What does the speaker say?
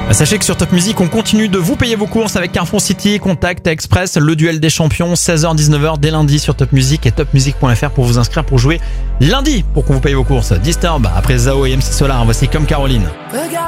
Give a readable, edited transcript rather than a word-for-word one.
Sachez que sur Top Music, on continue de vous payer vos courses avec Carrefour City, Contact, Express, le duel des champions, 16h-19h dès lundi sur Top Music et topmusic.fr pour vous inscrire pour jouer lundi pour qu'on vous paye vos courses. Disturb après Zao et MC Solar, voici Comme Caroline.